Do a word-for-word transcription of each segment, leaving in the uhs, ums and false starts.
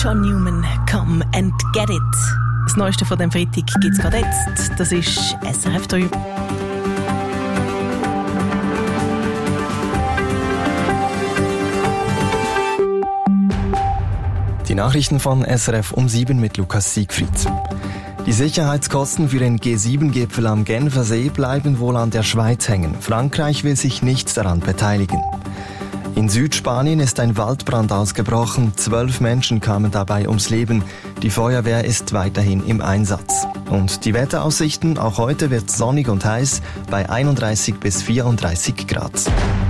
John Newman, Come and Get It. Das Neueste von dem Freitag gibt es gerade jetzt. Das ist S R F drei. Die Nachrichten von S R F um sieben mit Lukas Siegfried. Die Sicherheitskosten für den G sieben Gipfel am Genfer See bleiben wohl an der Schweiz hängen. Frankreich will sich nicht daran beteiligen. In Südspanien ist ein Waldbrand ausgebrochen. Zwölf Menschen kamen dabei ums Leben. Die Feuerwehr ist weiterhin im Einsatz. Und die Wetteraussichten, auch heute wird es sonnig und heiß bei einunddreißig bis vierunddreißig Grad.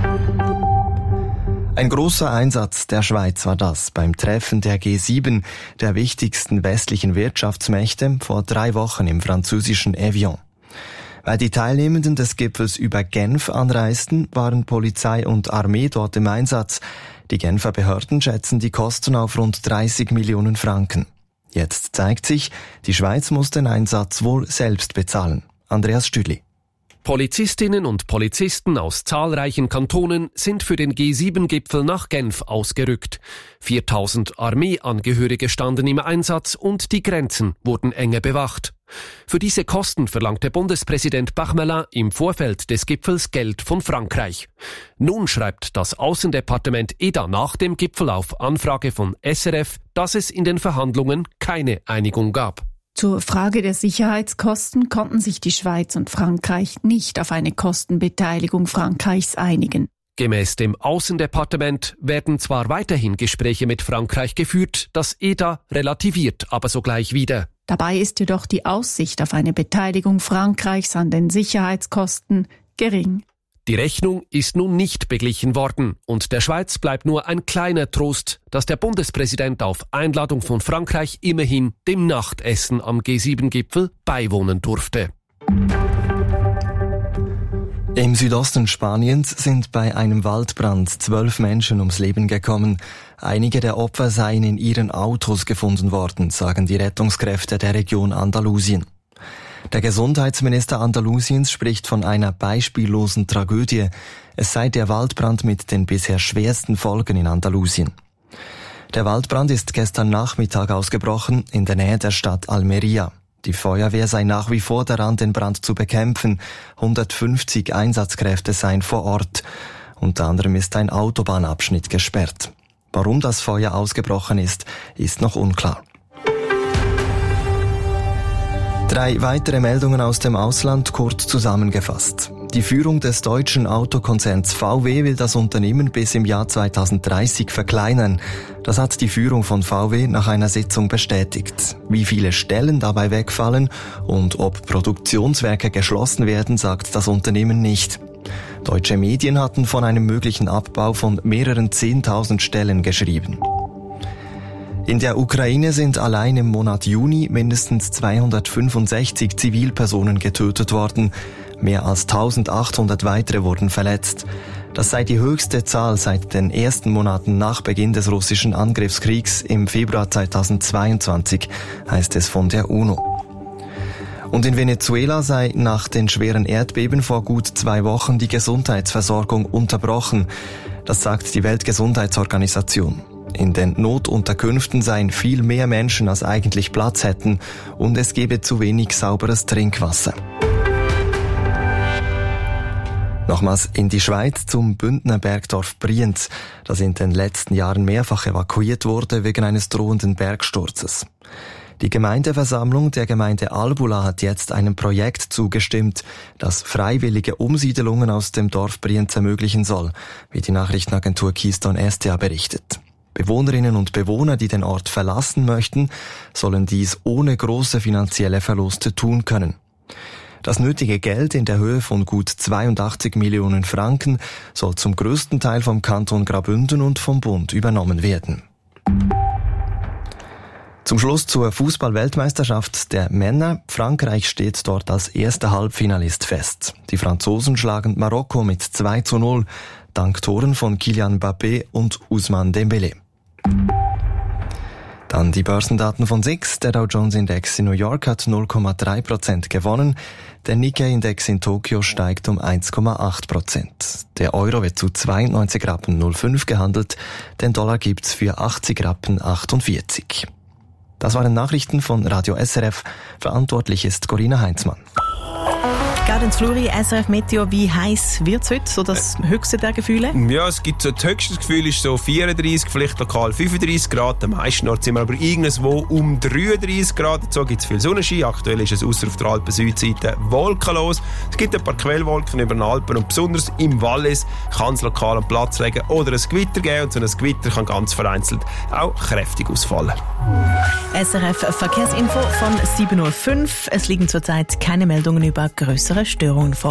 Ein großer Einsatz der Schweiz war das beim Treffen der G sieben, der wichtigsten westlichen Wirtschaftsmächte, vor drei Wochen im französischen Evian. Weil die Teilnehmenden des Gipfels über Genf anreisten, waren Polizei und Armee dort im Einsatz. Die Genfer Behörden schätzen die Kosten auf rund dreißig Millionen Franken. Jetzt zeigt sich, die Schweiz muss den Einsatz wohl selbst bezahlen. Andreas Stüdli. Polizistinnen und Polizisten aus zahlreichen Kantonen sind für den G sieben Gipfel nach Genf ausgerückt. viertausend Armeeangehörige standen im Einsatz und die Grenzen wurden enge bewacht. Für diese Kosten verlangte Bundespräsident Bachmelin im Vorfeld des Gipfels Geld von Frankreich. Nun schreibt das Außendepartement E D A nach dem Gipfel auf Anfrage von S R F, dass es in den Verhandlungen keine Einigung gab. Zur Frage der Sicherheitskosten konnten sich die Schweiz und Frankreich nicht auf eine Kostenbeteiligung Frankreichs einigen. Gemäß dem Außendepartement werden zwar weiterhin Gespräche mit Frankreich geführt, das E D A relativiert aber sogleich wieder. Dabei ist jedoch die Aussicht auf eine Beteiligung Frankreichs an den Sicherheitskosten gering. Die Rechnung ist nun nicht beglichen worden und der Schweiz bleibt nur ein kleiner Trost, dass der Bundespräsident auf Einladung von Frankreich immerhin dem Nachtessen am G sieben Gipfel beiwohnen durfte. Im Südosten Spaniens sind bei einem Waldbrand zwölf Menschen ums Leben gekommen. Einige der Opfer seien in ihren Autos gefunden worden, sagen die Rettungskräfte der Region Andalusien. Der Gesundheitsminister Andalusiens spricht von einer beispiellosen Tragödie. Es sei der Waldbrand mit den bisher schwersten Folgen in Andalusien. Der Waldbrand ist gestern Nachmittag ausgebrochen in der Nähe der Stadt Almería. Die Feuerwehr sei nach wie vor daran, den Brand zu bekämpfen. hundertfünfzig Einsatzkräfte seien vor Ort. Unter anderem ist ein Autobahnabschnitt gesperrt. Warum das Feuer ausgebrochen ist, ist noch unklar. Drei weitere Meldungen aus dem Ausland kurz zusammengefasst. Die Führung des deutschen Autokonzerns V W will das Unternehmen bis im Jahr zweitausenddreißig verkleinern. Das hat die Führung von V W nach einer Sitzung bestätigt. Wie viele Stellen dabei wegfallen und ob Produktionswerke geschlossen werden, sagt das Unternehmen nicht. Deutsche Medien hatten von einem möglichen Abbau von mehreren zehntausend Stellen geschrieben. In der Ukraine sind allein im Monat Juni mindestens zweihundertfünfundsechzig Zivilpersonen getötet worden. Mehr als eintausendachthundert weitere wurden verletzt. Das sei die höchste Zahl seit den ersten Monaten nach Beginn des russischen Angriffskriegs im Februar zweitausendzweiundzwanzig, heißt es von der UNO. Und in Venezuela sei nach den schweren Erdbeben vor gut zwei Wochen die Gesundheitsversorgung unterbrochen. Das sagt die Weltgesundheitsorganisation. In den Notunterkünften seien viel mehr Menschen, als eigentlich Platz hätten, und es gebe zu wenig sauberes Trinkwasser. Nochmals in die Schweiz zum Bündner Bergdorf Brienz, das in den letzten Jahren mehrfach evakuiert wurde wegen eines drohenden Bergsturzes. Die Gemeindeversammlung der Gemeinde Albula hat jetzt einem Projekt zugestimmt, das freiwillige Umsiedelungen aus dem Dorf Brienz ermöglichen soll, wie die Nachrichtenagentur Keystone S T A berichtet. Bewohnerinnen und Bewohner, die den Ort verlassen möchten, sollen dies ohne große finanzielle Verluste tun können. Das nötige Geld in der Höhe von gut zweiundachtzig Millionen Franken soll zum größten Teil vom Kanton Graubünden und vom Bund übernommen werden. Zum Schluss zur Fußball-Weltmeisterschaft der Männer. Frankreich steht dort als erster Halbfinalist fest. Die Franzosen schlagen Marokko mit zwei zu null, dank Toren von Kylian Mbappé und Ousmane Dembélé. Dann die Börsendaten von S I X. Der Dow Jones Index in New York hat null Komma drei Prozent gewonnen. Der Nikkei-Index in Tokio steigt um eins Komma acht Prozent. Der Euro wird zu zweiundneunzig Rappen null fünf gehandelt. Den Dollar gibt's für achtzig Rappen achtundvierzig. Das waren Nachrichten von Radio S R F. Verantwortlich ist Corinna Heinzmann. Geht ins Fluri, S R F Meteo, wie heiß wird es heute, so das höchste der Gefühle? Ja, es gibt so, das höchste Gefühl ist so vierunddreissig, vielleicht lokal fünfunddreissig Grad. Am meisten Ort sind wir aber irgendwo um dreiunddreissig Grad. Dazu gibt es viel Sonnenschein. Aktuell ist es ausser auf der Alpen-Südseite wolkenlos. Es gibt ein paar Quellwolken über den Alpen und besonders im Wallis kann es lokal einen Platzregen oder ein Gewitter geben. Und so ein Gewitter kann ganz vereinzelt auch kräftig ausfallen. S R F Verkehrsinfo von sieben Uhr fünf. Es liegen zurzeit keine Meldungen über größere Störungen vor.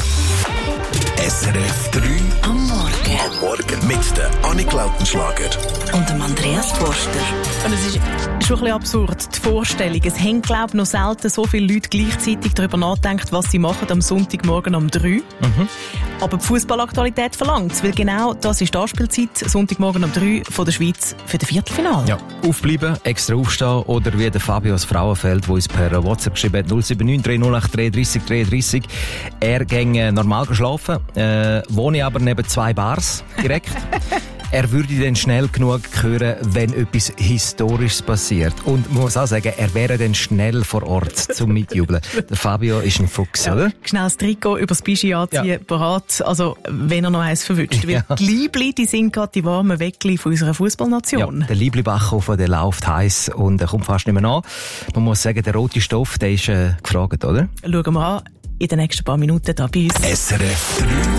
S R F drei am Morgen. Am Morgen mit der Annik Lautenschlager und dem Andreas Forster. Und es ist schon ein bisschen absurd, die Vorstellung. Es haben, glaube ich, noch selten so viele Leute gleichzeitig darüber nachgedacht, was sie machen am Sonntagmorgen um drei. Mhm. Aber die Fußballaktualität verlangt es, weil genau das ist die Anspielzeit, Sonntagmorgen um drei von der Schweiz für das Viertelfinale. Ja, aufbleiben, extra aufstehen oder wie der Fabio aus Frauenfeld, der uns per WhatsApp geschrieben hat, null sieben neun drei null acht drei drei drei drei. Er ging normal geschlafen, äh, wohne aber neben zwei Bars direkt. Er würde dann schnell genug hören, wenn etwas Historisches passiert. Und man muss auch sagen, er wäre dann schnell vor Ort zum Mitjubeln. Der Fabio ist ein Fuchs, ja, oder? Schnell das Trikot über das Bischi anziehen, ja. Parat. Also, wenn er noch eins verwünscht. Weil Ja. die Liebli, die sind gerade die warmen Weckli von unserer Fußballnation. Ja, der Liebli-Backofen, der läuft heiß und er kommt fast nicht mehr an. Man muss sagen, der rote Stoff, der ist äh, gefragt, oder? Schauen wir an in den nächsten paar Minuten da bei uns. S R F drei